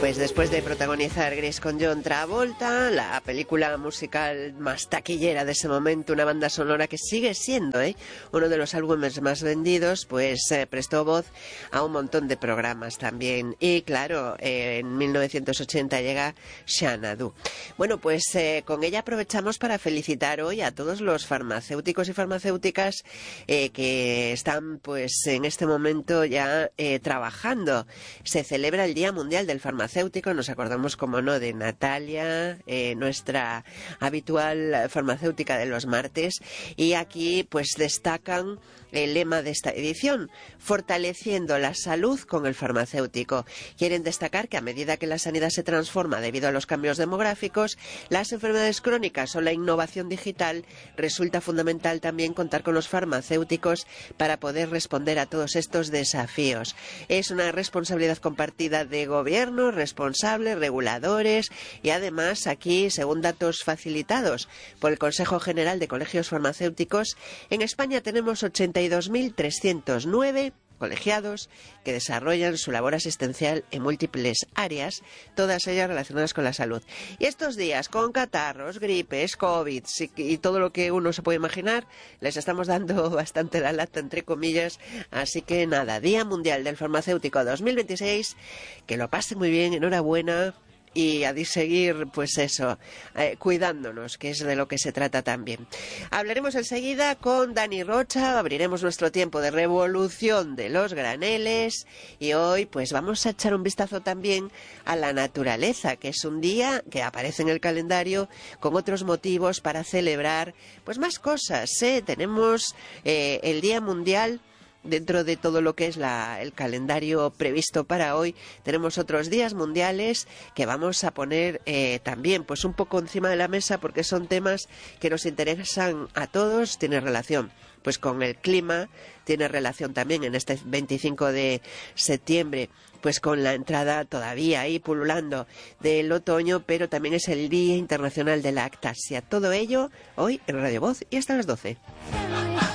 Pues después de protagonizar Grease con John Travolta, la película musical más taquillera de ese momento, una banda sonora que sigue siendo uno de los álbumes más vendidos, pues prestó voz a un montón de programas también. Y claro, en 1980 llega Xanadu. Bueno, pues con ella aprovechamos para felicitar hoy a todos los farmacéuticos y farmacéuticas que están pues en este momento ya trabajando. Se celebra el Día Mundial del Farmacéutico. Nos acordamos, como no, de Natalia, nuestra habitual farmacéutica de los martes, y aquí pues destacan el lema de esta edición: fortaleciendo la salud con el farmacéutico. Quieren destacar que a medida que la sanidad se transforma debido a los cambios demográficos, las enfermedades crónicas o la innovación digital, resulta fundamental también contar con los farmacéuticos para poder responder a todos estos desafíos. Es una responsabilidad compartida de gobierno, responsables, reguladores, y además aquí, según datos facilitados por el Consejo General de Colegios Farmacéuticos, en España tenemos 82.309 colegiados que desarrollan su labor asistencial en múltiples áreas, todas ellas relacionadas con la salud. Y estos días, con catarros, gripes, COVID y todo lo que uno se puede imaginar, les estamos dando bastante la lata, entre comillas. Así que nada, Día Mundial del Farmacéutico 2026, que lo pasen muy bien, enhorabuena. Y a seguir, pues eso, cuidándonos, que es de lo que se trata también. Hablaremos enseguida con Dani Rocha, abriremos nuestro tiempo de revolución de los graneles, y hoy pues vamos a echar un vistazo también a la naturaleza, que es un día que aparece en el calendario con otros motivos para celebrar pues más cosas. Tenemos el Día Mundial. Dentro de todo lo que es el calendario previsto para hoy, tenemos otros días mundiales que vamos a poner también pues un poco encima de la mesa, porque son temas que nos interesan a todos. Tiene relación pues con el clima, tiene relación también en este 25 de septiembre pues con la entrada todavía ahí pululando del otoño, pero también es el Día Internacional de la Lactasia. Todo ello hoy en Radio Voz y hasta las 12.